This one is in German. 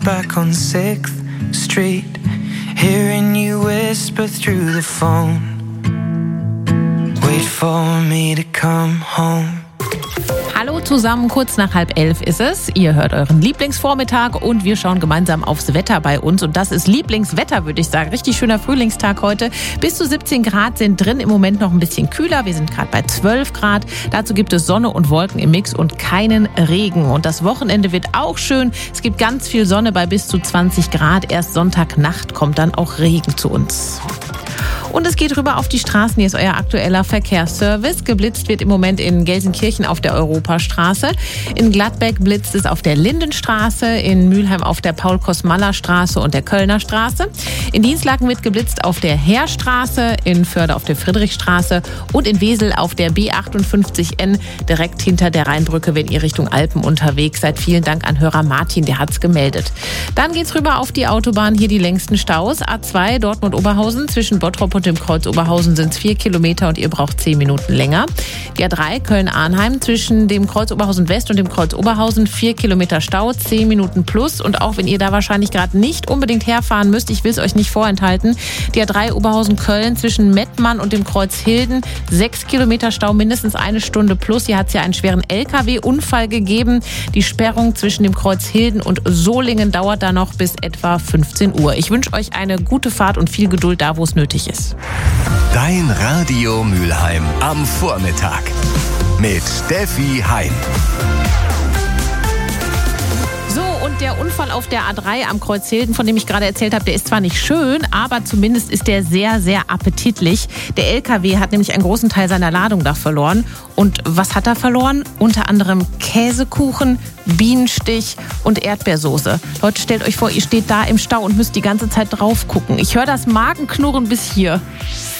back on 6th Street, hearing you whisper through the phone. Wait for me to come home. Hallo zusammen, kurz nach 10:30 ist es. Ihr hört euren Lieblingsvormittag und wir schauen gemeinsam aufs Wetter bei uns. Und das ist Lieblingswetter, würde ich sagen. Richtig schöner Frühlingstag heute. Bis zu 17 Grad sind drin, im Moment noch ein bisschen kühler. Wir sind gerade bei 12 Grad. Dazu gibt es Sonne und Wolken im Mix und keinen Regen. Und das Wochenende wird auch schön. Es gibt ganz viel Sonne bei bis zu 20 Grad. Erst Sonntagnacht kommt dann auch Regen zu uns. Und es geht rüber auf die Straßen. Hier ist euer aktueller Verkehrsservice. Geblitzt wird im Moment in Gelsenkirchen auf der Europastraße. In Gladbeck blitzt es auf der Lindenstraße. In Mülheim auf der Paul-Kosmalla-Straße und der Kölner Straße. In Dienstlaken wird geblitzt auf der Heerstraße. In Förde auf der Friedrichstraße. Und in Wesel auf der B58N direkt hinter der Rheinbrücke, wenn ihr Richtung Alpen unterwegs seid. Vielen Dank an Hörer Martin, der hat's gemeldet. Dann geht's rüber auf die Autobahn. Hier die längsten Staus. A2 Dortmund-Oberhausen zwischen Bottrop und dem Kreuz Oberhausen sind es 4 Kilometer und ihr braucht 10 Minuten länger. Die A3 Köln-Arnheim zwischen dem Kreuz Oberhausen West und dem Kreuz Oberhausen 4 Kilometer Stau, 10 Minuten plus. Und auch wenn ihr da wahrscheinlich gerade nicht unbedingt herfahren müsst, ich will es euch nicht vorenthalten, die A3 Oberhausen-Köln zwischen Mettmann und dem Kreuz Hilden 6 Kilometer Stau, mindestens 1 Stunde plus. Hier hat es ja einen schweren LKW-Unfall gegeben. Die Sperrung zwischen dem Kreuz Hilden und Solingen dauert da noch bis etwa 15 Uhr. Ich wünsche euch eine gute Fahrt und viel Geduld da, wo es nötig ist. Dein Radio Mülheim am Vormittag mit Steffi Heim. So, und der Unfall auf der A3 am Kreuz Hilden, von dem ich gerade erzählt habe, der ist zwar nicht schön, aber zumindest ist der sehr, sehr appetitlich. Der LKW hat nämlich einen großen Teil seiner Ladung da verloren. Und was hat er verloren? Unter anderem Käsekuchen, Bienenstich und Erdbeersoße. Leute, stellt euch vor, ihr steht da im Stau und müsst die ganze Zeit drauf gucken. Ich höre das Magenknurren bis hier.